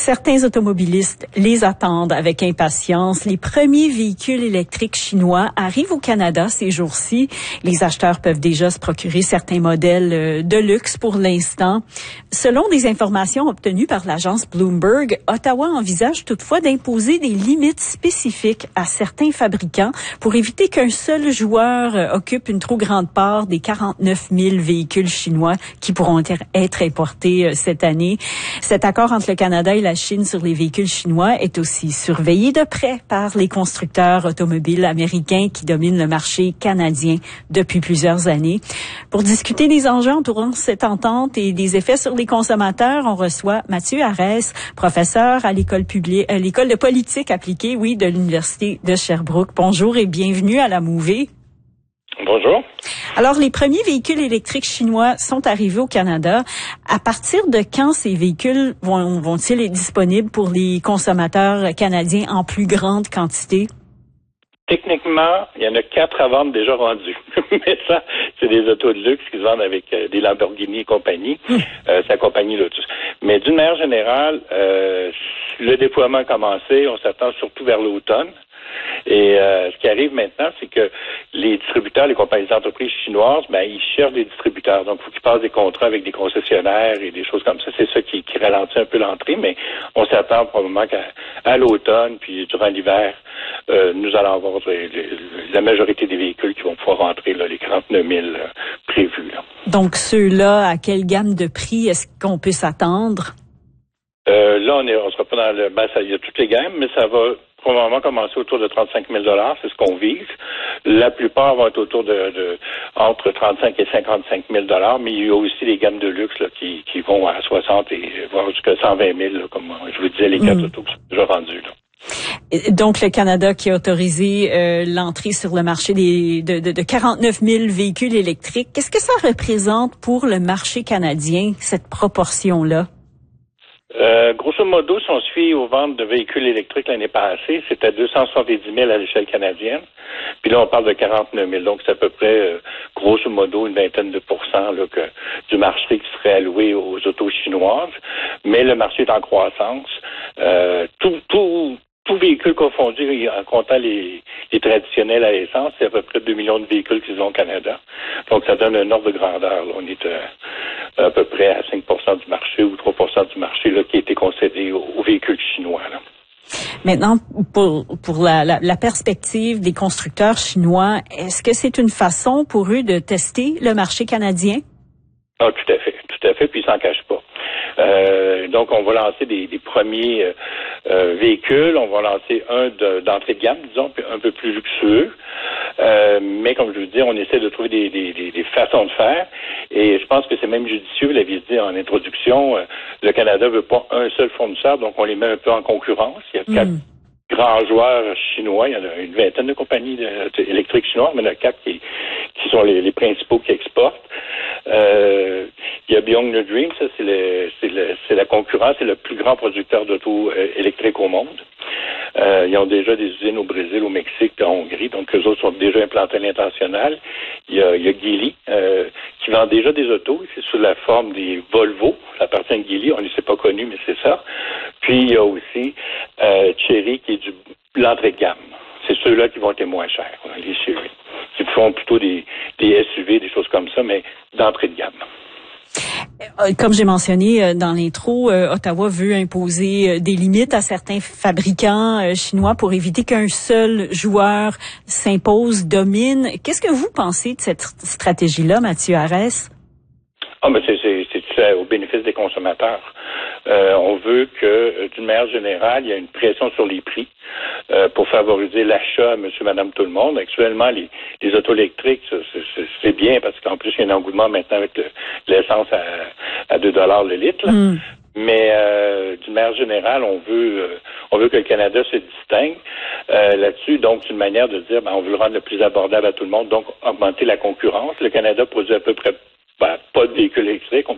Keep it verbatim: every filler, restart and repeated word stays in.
Certains automobilistes les attendent avec impatience. Les premiers véhicules électriques chinois arrivent au Canada ces jours-ci. Les acheteurs peuvent déjà se procurer certains modèles de luxe pour l'instant. Selon des informations obtenues par l'agence Bloomberg, Ottawa envisage toutefois d'imposer des limites spécifiques à certains fabricants pour éviter qu'un seul joueur occupe une trop grande part des quarante-neuf mille véhicules chinois qui pourront être importés cette année. Cet accord entre le Canada et la Chine sur les véhicules chinois est aussi surveillé de près par les constructeurs automobiles américains qui dominent le marché canadien depuis plusieurs années. Pour discuter des enjeux entourant cette entente et des effets sur les consommateurs, on reçoit Mathieu Arès, professeur à l'école publique, à l'école de politique appliquée, oui, de l'Université de Sherbrooke. Bonjour et bienvenue à la Mouvée. Bonjour. Alors, les premiers véhicules électriques chinois sont arrivés au Canada. À partir de quand ces véhicules vont, vont-ils être disponibles pour les consommateurs canadiens en plus grande quantité? Techniquement, il y en a quatre à vendre déjà rendus. Mais ça, c'est des autos de luxe qui se vendent avec euh, des Lamborghini et compagnie. Mmh. Euh, c'est la compagnie Lotus. Mais d'une manière générale, euh, le déploiement a commencé. On s'attend surtout vers l'automne. Et euh, ce qui arrive maintenant, c'est que les distributeurs, les compagnies d'entreprises chinoises, ben ils cherchent des distributeurs. Donc, il faut qu'ils passent des contrats avec des concessionnaires et des choses comme ça. C'est ça qui, qui ralentit un peu l'entrée, mais on s'attend probablement qu'à à l'automne, puis durant l'hiver, euh, nous allons avoir les, les, la majorité des véhicules qui vont pouvoir rentrer, là, les quarante-neuf mille euh, prévus. Là. Donc, ceux-là, à quelle gamme de prix est-ce qu'on peut s'attendre? Euh, là, on est, on sera pas dans le, ben, ça, il y a toutes les gammes, mais ça va probablement commencer autour de trente-cinq mille dollars, c'est ce qu'on vise. La plupart vont être autour de, de entre trente-cinq et cinquante-cinq mille dollars, mais il y a aussi les gammes de luxe là, qui, qui vont à soixante et voire jusqu'à cent vingt mille, là, comme je vous disais, les quatre mmh. autos qui sont déjà vendus. Là. Donc, le Canada qui a autorisé euh, l'entrée sur le marché des, de, de, de quarante-neuf mille véhicules électriques, qu'est-ce que ça représente pour le marché canadien, cette proportion-là? Euh, grosso modo, si on se fie aux ventes de véhicules électriques l'année passée, c'était deux cent soixante-dix mille à l'échelle canadienne. Puis là, on parle de quarante-neuf mille. Donc, c'est à peu près, euh, grosso modo, une vingtaine de pourcents là, que, du marché qui serait alloué aux autos chinoises. Mais le marché est en croissance. Euh, tout, tout, tout véhicule confondu, en comptant les, les traditionnels à l'essence, c'est à peu près deux millions de véhicules qui sont au Canada. Donc, ça donne un ordre de grandeur. Là. On est euh, à peu près à cinq pour cent du marché ou trois pour cent du marché là, qui a été concédé aux, aux véhicules chinois. Là. Maintenant, pour, pour la, la, la perspective des constructeurs chinois, est-ce que c'est une façon pour eux de tester le marché canadien? Ah, tout à fait, tout à fait, puis ils s'en cachent pas. Euh, donc, on va lancer des, des premiers euh, euh, véhicules. On va lancer un de, d'entrée de gamme, disons, un peu plus luxueux. Euh, mais comme je vous dis, on essaie de trouver des, des, des, des façons de faire. Et je pense que c'est même judicieux, vous l'aviez dit en introduction, euh, le Canada veut pas un seul fournisseur, donc on les met un peu en concurrence. Il y a quatre mmh. grands joueurs chinois. Il y en a une vingtaine de compagnies de, de, électriques chinoises, mais il y en a quatre qui, qui sont les, les principaux qui exportent. Euh, il y a Beyond the Dream, ça c'est, le, c'est, le, c'est la concurrence, c'est le plus grand producteur d'auto euh, électriques au monde. Euh, ils ont déjà des usines au Brésil, au Mexique et en Hongrie, donc eux autres sont déjà implantés à l'international. Il y a, il y a Geely euh, qui vend déjà des autos, c'est sous la forme des Volvo, ça appartient à Geely, on ne s'est pas connu, mais c'est ça. Puis il y a aussi euh, Chery qui est du l'entrée de gamme. C'est ceux-là qui vont être moins chers, les Chery, qui font plutôt des, des S U V, des choses comme ça, mais d'entrée de gamme. Comme j'ai mentionné dans l'intro, Ottawa veut imposer des limites à certains fabricants chinois pour éviter qu'un seul joueur s'impose, domine. Qu'est-ce que vous pensez de cette stratégie-là, Mathieu Arès? Ah, mais c'est, c'est, c'est au bénéfice des consommateurs. Euh, on veut que, d'une manière générale, il y ait une pression sur les prix euh, pour favoriser l'achat à monsieur, madame, tout le monde. Actuellement, les, les autos électriques, c'est, c'est, c'est bien parce qu'en plus, il y a un engouement maintenant avec le, l'essence à, à deux dollars le litre. Là. Mm. Mais euh, d'une manière générale, on veut euh, on veut que le Canada se distingue euh, là-dessus. Donc, c'est une manière de dire ben, on veut le rendre le plus abordable à tout le monde, donc augmenter la concurrence. Le Canada produit à peu près ben, pas de véhicules électriques. On